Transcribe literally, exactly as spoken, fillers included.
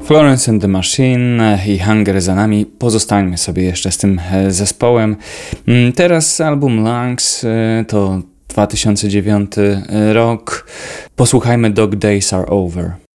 Florence and the Machine i Hunger za nami. Pozostańmy sobie jeszcze z tym zespołem. Teraz album Lungs to dwa tysiące dziewiąty rok. Posłuchajmy Dog Days Are Over.